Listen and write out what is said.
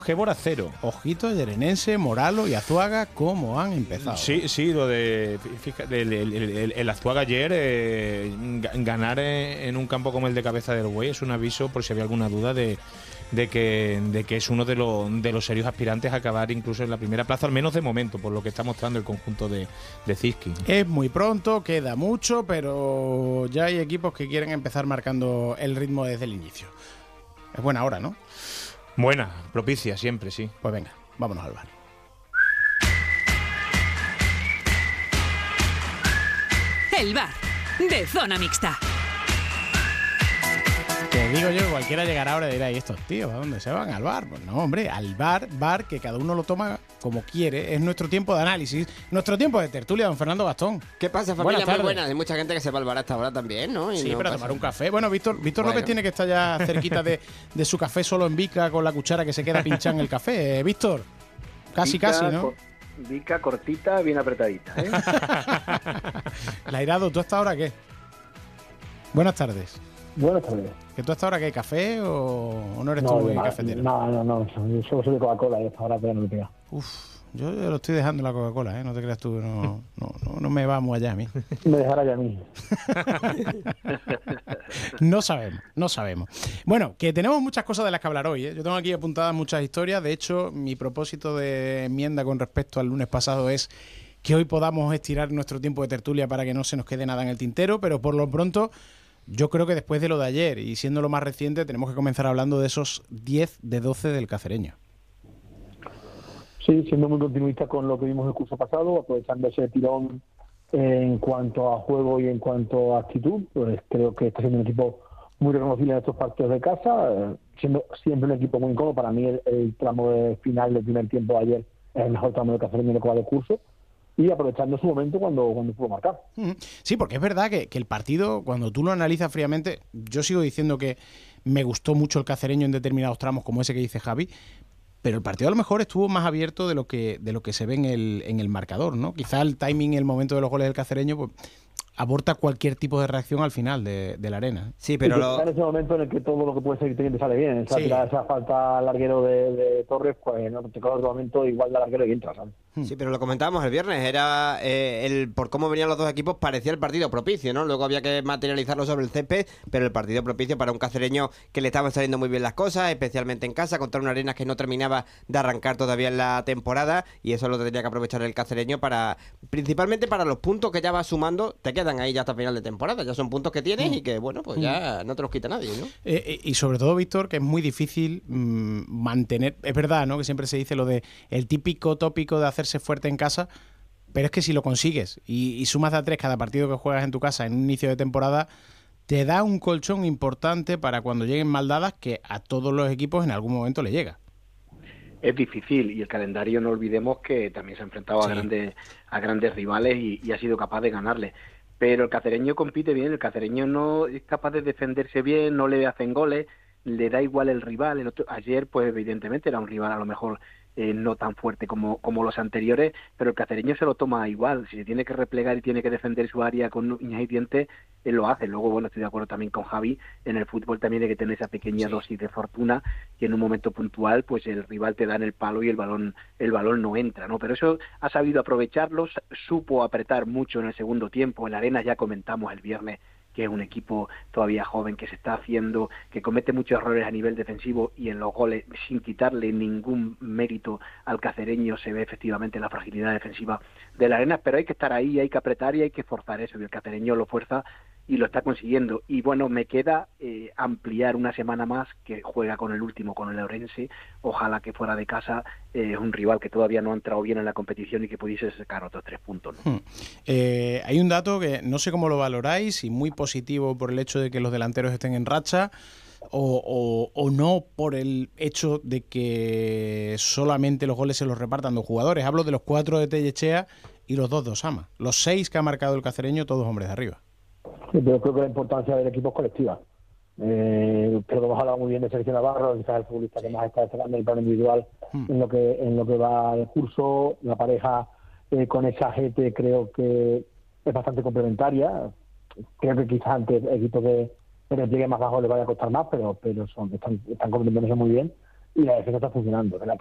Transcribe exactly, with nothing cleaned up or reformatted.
Gébora cero. Ojito, Yerenense, Moralo y Azuaga, ¿cómo han empezado? Sí, sí, lo de fíjate, el, el, el, el Azuaga ayer, eh, ganar en un campo como el de Cabeza del Buey es un aviso por si había alguna duda de, de, que, de que es uno de, lo, de los serios aspirantes a acabar incluso en la primera plaza, al menos de momento, por lo que está mostrando el conjunto de, de Cizqui. Es muy pronto, queda mucho, pero ya hay equipos que quieren empezar marcando el ritmo desde el inicio. Es buena hora, ¿no? Buena, propicia, siempre, sí. Pues venga, vámonos al bar. El bar de Zona Mixta. Te digo yo que cualquiera llegará ahora y dirá, ¿y estos tíos a dónde se van? ¿Al bar? Pues no, hombre, al bar, bar que cada uno lo toma como quiere. Es nuestro tiempo de análisis, nuestro tiempo de tertulia, don Fernando Gastón. ¿Qué pasa, familia? Muy buena. Hay mucha gente que se va al bar hasta ahora también, ¿no? Y sí, no pero a pasa tomar un nada. café. Bueno, Víctor, Víctor Bueno. López tiene que estar ya cerquita de, de su café solo en Vica con la cuchara que se queda pinchada en el café. Eh, Víctor, casi, Vica, casi, ¿no? co- Vica cortita, bien apretadita, ¿eh? Lairado, ¿tú hasta ahora qué? Buenas tardes. Buenas tardes. ¿Que tú hasta ahora qué? ¿Café o, o no eres tú el no, cafetero? no, no, no, yo solo soy de Coca-Cola y hasta ahora pero no me pega. Uf, yo, yo lo estoy dejando la Coca-Cola, ¿eh? No te creas tú, no, no, no, no me va muy allá a mí. Me dejará ya a mí. No sabemos, no sabemos. Bueno, que tenemos muchas cosas de las que hablar hoy, ¿eh? Yo tengo aquí apuntadas muchas historias. De hecho, mi propósito de enmienda con respecto al lunes pasado es que hoy podamos estirar nuestro tiempo de tertulia para que no se nos quede nada en el tintero, pero por lo pronto yo creo que después de lo de ayer y siendo lo más reciente tenemos que comenzar hablando de esos diez de doce del Cacereño. Sí, siendo muy continuista con lo que vimos el curso pasado, aprovechando ese tirón en cuanto a juego y en cuanto a actitud, pues creo que está siendo un equipo muy reconocible en estos partidos de casa, eh, siendo siempre un equipo muy incómodo. Para mí el, el tramo de final del primer tiempo de ayer es el mejor tramo del Cacereño en lo que va del curso, y aprovechando su momento cuando, cuando pudo marcar. Sí, porque es verdad que, que el partido, cuando tú lo analizas fríamente, yo sigo diciendo que me gustó mucho el Cacereño en determinados tramos, como ese que dice Javi, pero el partido a lo mejor estuvo más abierto de lo que de lo que se ve en el, en el marcador, ¿no? Quizá el timing, el momento de los goles del Cacereño, pues aborta cualquier tipo de reacción al final de, de la arena. Sí, pero y lo... está en ese momento en el que todo lo que puede ser teniente sale bien. Esa, Sí. tirada, esa falta al larguero de, de Torres, pues no te queda otro momento igual de larguero y entra, ¿sabes? Sí, pero lo comentábamos el viernes, era eh, el por cómo venían los dos equipos, parecía el partido propicio, ¿no? Luego había que materializarlo sobre el césped, pero el partido propicio para un Cacereño que le estaban saliendo muy bien las cosas, especialmente en casa, contra una Arenas que no terminaba de arrancar todavía en la temporada, y eso lo tendría que aprovechar el Cacereño para, principalmente para los puntos que ya va sumando, te quedan ahí ya hasta final de temporada, ya son puntos que tienes y que, bueno, pues ya no te los quita nadie, ¿no? Eh, eh, y sobre todo, Víctor, que es muy difícil mmm, mantener, es verdad, ¿no? Que siempre se dice lo de el típico tópico de hacerse fuerte en casa, pero es que si lo consigues y, y sumas de a tres cada partido que juegas en tu casa en un inicio de temporada, te da un colchón importante para cuando lleguen maldadas que a todos los equipos en algún momento le llega. Es difícil, y el calendario no olvidemos que también se ha enfrentado Sí. a grandes a grandes rivales y, y ha sido capaz de ganarle. Pero el Cacereño compite bien, el Cacereño no es capaz de defenderse bien, no le hacen goles, le da igual el rival. El otro, ayer, pues evidentemente era un rival a lo mejor eh, no tan fuerte como, como los anteriores, pero el Cacereño se lo toma igual. Si se tiene que replegar y tiene que defender su área con uñas y dientes, él lo hace. Luego, bueno, estoy de acuerdo también con Javi, en el fútbol también hay que tener esa pequeña Sí. dosis de fortuna, que en un momento puntual, pues el rival te da en el palo y el balón el balón no entra, ¿no? Pero eso ha sabido aprovecharlo, supo apretar mucho en el segundo tiempo. En la Arena ya comentamos el viernes que es un equipo todavía joven, que se está haciendo, que comete muchos errores a nivel defensivo, y en los goles, sin quitarle ningún mérito al Cacereño, se ve efectivamente la fragilidad defensiva de la Arena, pero hay que estar ahí, hay que apretar y hay que forzar eso, y el Cacereño lo fuerza y lo está consiguiendo. Y bueno, me queda eh, ampliar una semana más, que juega con el último, con el Ourense. Ojalá que fuera de casa, es eh, un rival que todavía no ha entrado bien en la competición y que pudiese sacar otros tres puntos, ¿no? Hmm. Eh, hay un dato que no sé cómo lo valoráis, y muy positivo por el hecho de que los delanteros estén en racha, o, o, o no por el hecho de que solamente los goles se los repartan dos jugadores. Hablo de los cuatro de Tellechea y los dos de Osama. Los seis que ha marcado el Cacereño, todos hombres de arriba. Sí, pero creo que la importancia del equipo es colectiva. Eh, creo que hemos hablado muy bien de Sergio Navarro, quizás el futbolista que más está destacando el plano individual Hmm. en lo que en lo que va el curso. La pareja eh, con esa gente creo que es bastante complementaria. Creo que quizás ante equipos que que les llegue más bajo les vaya a costar más, pero pero son están, están complementándose muy bien. y la defensa está funcionando.